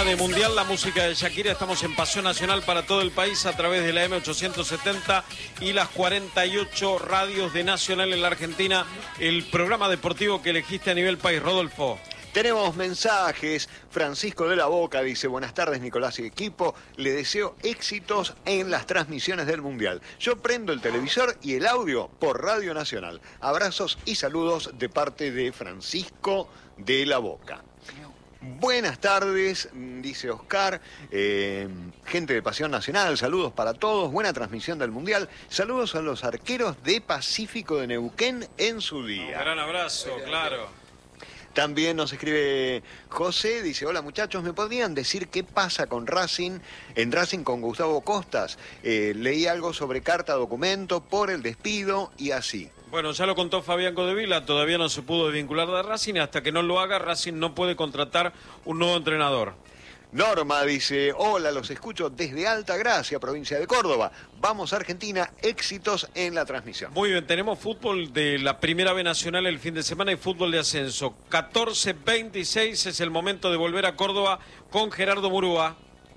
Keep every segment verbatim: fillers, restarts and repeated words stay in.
de Mundial, la música de Shakira. Estamos en Pasión Nacional para todo el país a través de la eme ochocientos setenta y las cuarenta y ocho radios de Nacional en la Argentina. El programa deportivo que elegiste a nivel país, Rodolfo. Tenemos mensajes. Francisco de la Boca dice: buenas tardes, Nicolás y equipo. Le deseo éxitos en las transmisiones del Mundial. Yo prendo el televisor y el audio por Radio Nacional. Abrazos y saludos de parte de Francisco de la Boca. Buenas tardes, dice Oscar, eh, gente de Pasión Nacional, saludos para todos, buena transmisión del Mundial, saludos a los arqueros de Pacífico de Neuquén en su día. Un gran abrazo, claro. También nos escribe José, dice: hola muchachos, ¿me podrían decir qué pasa con Racing, en Racing con Gustavo Costas? Eh, leí algo sobre carta documento por el despido y así. Bueno, ya lo contó Fabián Codevila, todavía no se pudo desvincular de Racing, hasta que no lo haga, Racing no puede contratar un nuevo entrenador. Norma dice: hola, los escucho desde Altagracia, provincia de Córdoba. Vamos a Argentina, éxitos en la transmisión. Muy bien, tenemos fútbol de la Primera B Nacional el fin de semana y fútbol de ascenso. catorce veintiséis es el momento de volver a Córdoba con Gerardo Murúa.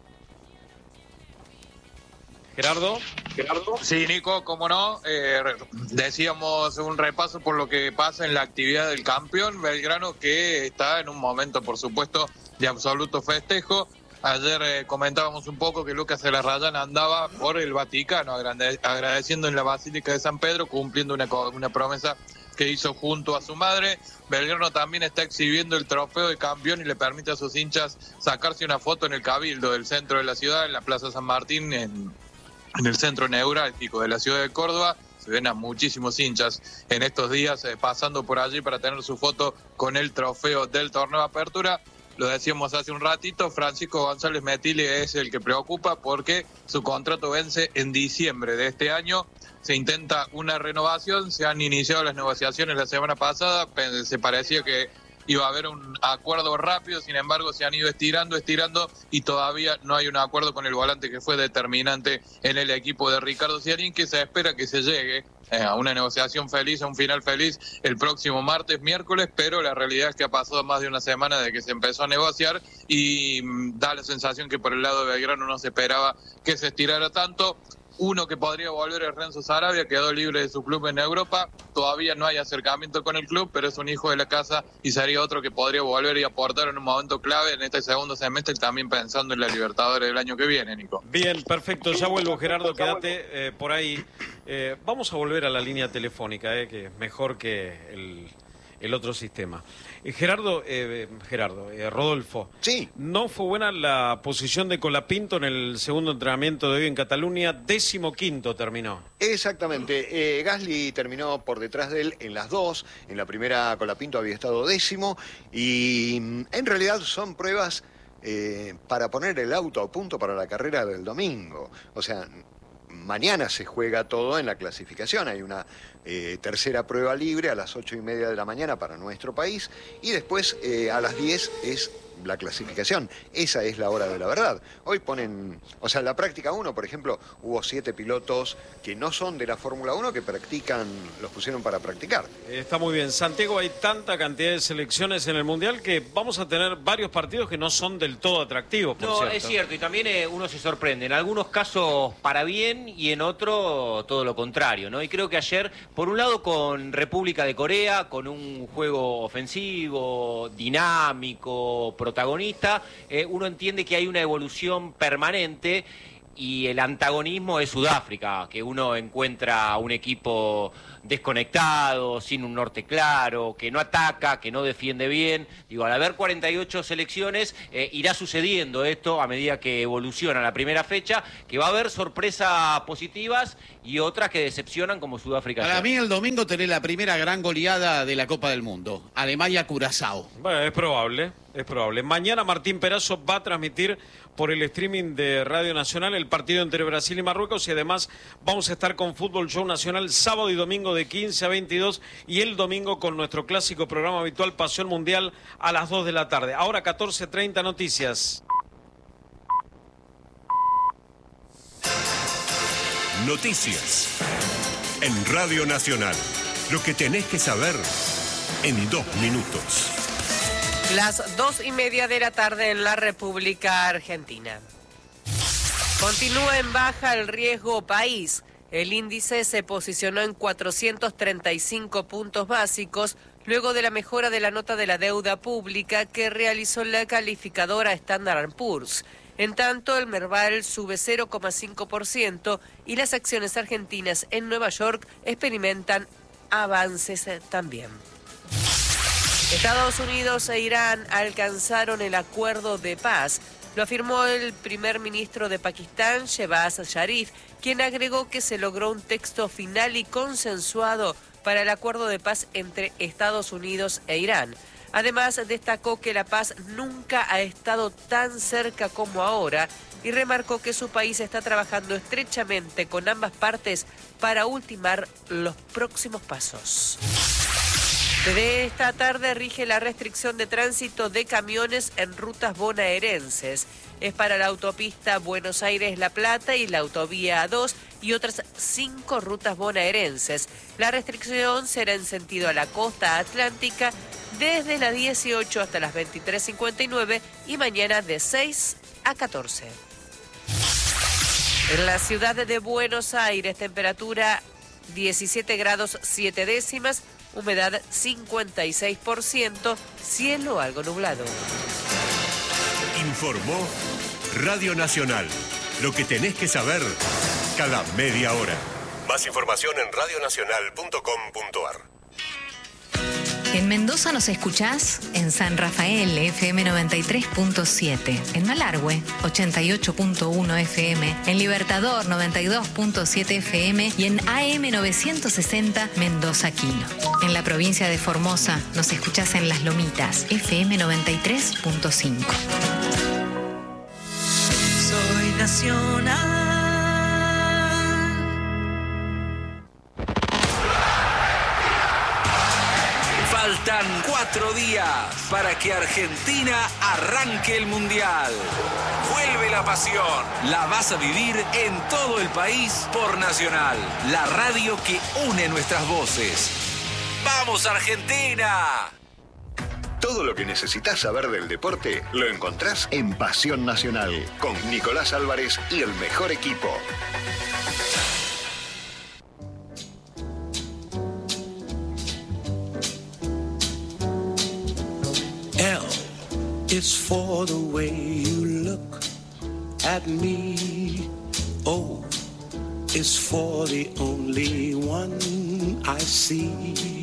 Gerardo. Gerardo. Sí, Nico, cómo no. Eh, decíamos un repaso por lo que pasa en la actividad del campeón Belgrano, que está en un momento, por supuesto, de absoluto festejo. Ayer eh, comentábamos un poco que Lucas de la Rayán andaba por el Vaticano, agradeciendo en la Basílica de San Pedro, cumpliendo una, una promesa que hizo junto a su madre. Belgrano también está exhibiendo el trofeo de campeón y le permite a sus hinchas sacarse una foto en el Cabildo del centro de la ciudad, en la Plaza San Martín, en, en el centro neurálgico de la ciudad de Córdoba. Se ven a muchísimos hinchas en estos días eh, pasando por allí para tener su foto con el trofeo del torneo de apertura. Lo decíamos hace un ratito, Francisco González Metilli es el que preocupa porque su contrato vence en diciembre de este año. Se intenta una renovación, se han iniciado las negociaciones la semana pasada, se parecía que iba a haber un acuerdo rápido, sin embargo se han ido estirando, estirando y todavía no hay un acuerdo con el volante que fue determinante en el equipo de Ricardo Ciarín, que se espera que se llegue eh, a una negociación feliz, a un final feliz el próximo martes, miércoles, pero la realidad es que ha pasado más de una semana de que se empezó a negociar y mmm, da la sensación que por el lado de Belgrano no se esperaba que se estirara tanto. Uno que podría volver es Renzo Sarabia, quedó libre de su club en Europa, todavía no hay acercamiento con el club, pero es un hijo de la casa y sería otro que podría volver y aportar en un momento clave en este segundo semestre, también pensando en la Libertadores del año que viene, Nico. Bien, perfecto, ya vuelvo, Gerardo, quédate eh, por ahí. Eh, vamos a volver a la línea telefónica, eh, que es mejor que el, el otro sistema. Eh, Gerardo, eh, Gerardo, eh, Rodolfo. Sí. No fue buena la posición de Colapinto en el segundo entrenamiento de hoy en Cataluña, décimo quinto terminó. Exactamente, eh, Gasly terminó por detrás de él en las dos, en la primera Colapinto había estado décimo y en realidad son pruebas eh, para poner el auto a punto para la carrera del domingo, o sea... Mañana se juega todo en la clasificación, hay una eh, tercera prueba libre a las ocho y media de la mañana para nuestro país y después eh, a las diez es la clasificación. Esa es la hora de la verdad. Hoy ponen, o sea, en la práctica uno, por ejemplo, hubo siete pilotos que no son de la Fórmula uno que practican, los pusieron para practicar. Está muy bien. Santiago, hay tanta cantidad de selecciones en el Mundial que vamos a tener varios partidos que no son del todo atractivos, por No, cierto. es cierto, y también eh, uno se sorprende. En algunos casos para bien y en otro todo lo contrario, ¿no? Y creo que ayer, por un lado con República de Corea, con un juego ofensivo, dinámico, protagonista, eh, uno entiende que hay una evolución permanente y el antagonismo es Sudáfrica, que uno encuentra un equipo desconectado, sin un norte claro, que no ataca, que no defiende bien. Digo, al haber cuarenta y ocho selecciones, eh, irá sucediendo esto a medida que evoluciona la primera fecha, que va a haber sorpresas positivas y otras que decepcionan como Sudáfrica. Para mí el domingo tenés la primera gran goleada de la Copa del Mundo, Alemania-Curazao. Bueno, es probable, es probable. Mañana Martín Perazo va a transmitir por el streaming de Radio Nacional el partido entre Brasil y Marruecos y además vamos a estar con Fútbol Show Nacional sábado y domingo de quince a veintidós y el domingo con nuestro clásico programa habitual Pasión Mundial a las dos de la tarde. Ahora catorce treinta noticias. Noticias en Radio Nacional. Lo que tenés que saber en dos minutos. Las dos y media de la tarde en la República Argentina. Continúa en baja el riesgo país. El índice se posicionó en cuatrocientos treinta y cinco puntos básicos luego de la mejora de la nota de la deuda pública que realizó la calificadora Standard and Poor's. En tanto, el Merval sube cero coma cinco por ciento y las acciones argentinas en Nueva York experimentan avances también. Estados Unidos e Irán alcanzaron el acuerdo de paz. Lo afirmó el primer ministro de Pakistán, Shehbaz Sharif, quien agregó que se logró un texto final y consensuado para el acuerdo de paz entre Estados Unidos e Irán. Además, destacó que la paz nunca ha estado tan cerca como ahora y remarcó que su país está trabajando estrechamente con ambas partes para ultimar los próximos pasos. Desde esta tarde rige la restricción de tránsito de camiones en rutas bonaerenses. Es para la autopista Buenos Aires-La Plata y la autovía A dos y otras cinco rutas bonaerenses. La restricción será en sentido a la costa atlántica desde las dieciocho hasta las veintitrés cincuenta y nueve y mañana de seis a catorce. En la ciudad de Buenos Aires, temperatura diecisiete grados siete décimas, humedad cincuenta y seis por ciento, cielo algo nublado. Informó Radio Nacional. Lo que tenés que saber cada media hora. Más información en radio nacional punto com punto a r. En Mendoza nos escuchás en San Rafael, F M noventa y tres punto siete. En Malargüe, ochenta y ocho punto uno F M. En Libertador, noventa y dos punto siete F M. Y en A M novecientos sesenta, Mendoza Kilo. En la provincia de Formosa nos escuchás en Las Lomitas, F M noventa y tres punto cinco. Soy nacional. Faltan cuatro días para que Argentina arranque el Mundial. Vuelve la pasión. La vas a vivir en todo el país por Nacional, la radio que une nuestras voces. ¡Vamos, Argentina! Todo lo que necesitas saber del deporte lo encontrás en Pasión Nacional, con Nicolás Álvarez y el mejor equipo. L is for the way you look at me. O is for the only one I see.